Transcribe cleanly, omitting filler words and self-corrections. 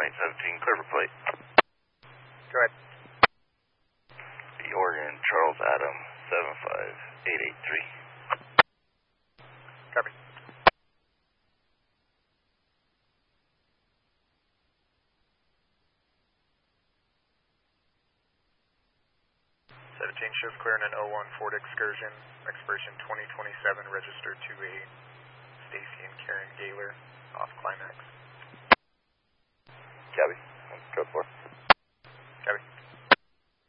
917, clear for plate. Go ahead. The Oregon, Charles Adam, 75883. Copy. Shows clearing an 01 Ford Excursion, expiration 2027, registered to a Stacy and Karen Gaylor, off Climax. Copy. Code 4.